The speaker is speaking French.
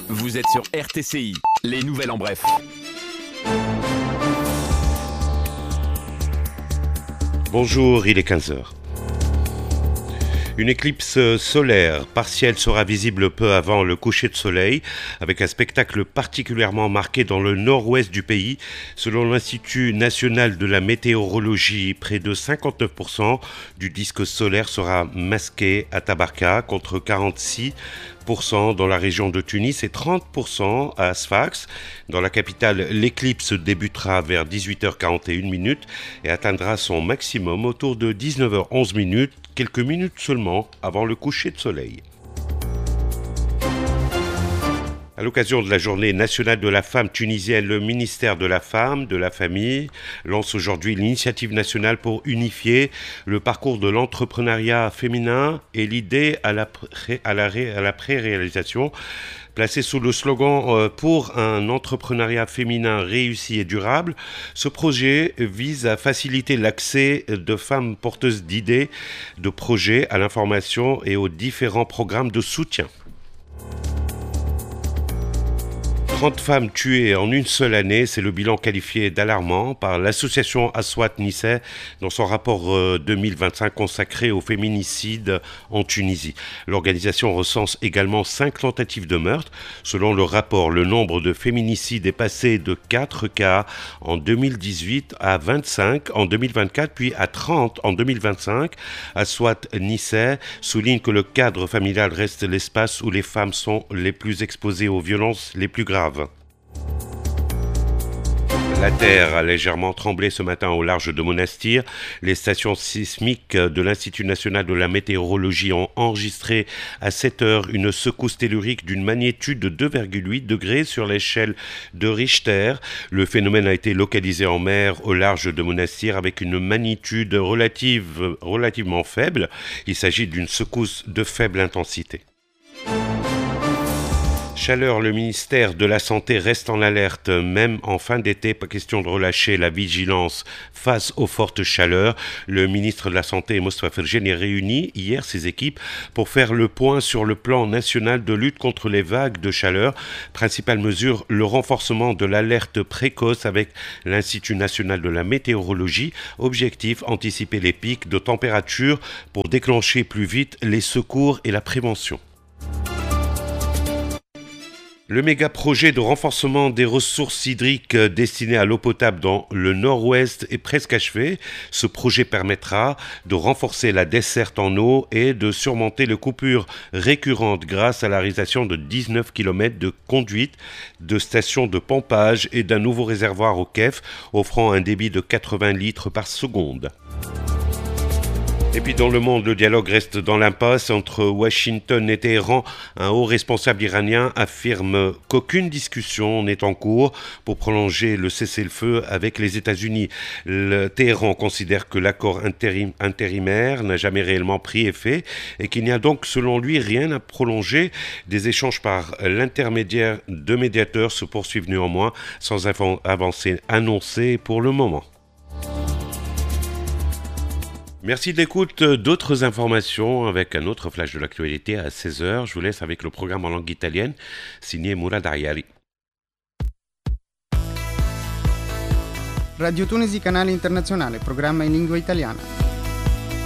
Vous êtes sur RTCI, les nouvelles en bref. Bonjour, il est 15h. Une éclipse solaire partielle sera visible peu avant le coucher de soleil, avec un spectacle particulièrement marqué dans le nord-ouest du pays. Selon l'Institut national de la météorologie, près de 59% du disque solaire sera masqué à Tabarka, contre 46% dans la région de Tunis et 30% à Sfax. Dans la capitale, l'éclipse débutera vers 18h41 et atteindra son maximum autour de 19h11, quelques minutes seulement avant le coucher de soleil. À l'occasion de la journée nationale de la femme tunisienne, le ministère de la Femme, de la Famille lance aujourd'hui l'initiative nationale pour unifier le parcours de l'entrepreneuriat féminin et l'idée à la pré-réalisation. Placé sous le slogan « Pour un entrepreneuriat féminin réussi et durable », ce projet vise à faciliter l'accès de femmes porteuses d'idées, de projets à l'information et aux différents programmes de soutien. 30 femmes tuées en une seule année, c'est le bilan qualifié d'alarmant par l'association Aswat Nissa dans son rapport 2025 consacré au féminicide en Tunisie. L'organisation recense également 5 tentatives de meurtre. Selon le rapport, le nombre de féminicides est passé de 4 cas en 2018 à 25 en 2024, puis à 30 en 2025. Aswat Nissa souligne que le cadre familial reste l'espace où les femmes sont les plus exposées aux violences les plus graves. La terre a légèrement tremblé ce matin au large de Monastir. Les stations sismiques de l'Institut national de la météorologie ont enregistré à 7 heures une secousse tellurique d'une magnitude de 2,8 degrés sur l'échelle de Richter. Le phénomène a été localisé en mer au large de Monastir avec une magnitude relativement faible. Il s'agit d'une secousse de faible intensité. Chaleur, le ministère de la Santé reste en alerte. Même en fin d'été, pas question de relâcher la vigilance face aux fortes chaleurs. Le ministre de la Santé, Mostafa Ferjeni, réunit hier ses équipes pour faire le point sur le plan national de lutte contre les vagues de chaleur. Principale mesure, le renforcement de l'alerte précoce avec l'Institut national de la météorologie. Objectif, anticiper les pics de température pour déclencher plus vite les secours et la prévention. Le méga-projet de renforcement des ressources hydriques destiné à l'eau potable dans le nord-ouest est presque achevé. Ce projet permettra de renforcer la desserte en eau et de surmonter les coupures récurrentes grâce à la réalisation de 19 km de conduites, de stations de pompage et d'un nouveau réservoir au Kef, offrant un débit de 80 litres par seconde. Et puis dans le monde, le dialogue reste dans l'impasse entre Washington et Téhéran. Un haut responsable iranien affirme qu'aucune discussion n'est en cours pour prolonger le cessez-le-feu avec les États-Unis. Le Téhéran considère que l'accord intérimaire n'a jamais réellement pris effet et qu'il n'y a donc selon lui rien à prolonger. Des échanges par l'intermédiaire de médiateurs se poursuivent néanmoins sans avancée annoncée pour le moment. Merci de l'écoute. D'autres informations avec un autre flash de l'actualité à 16h. Je vous laisse avec le programme en langue italienne signé Mourad Ayari. Radio Tunisi, canale internazionale, programma in lingua italiana.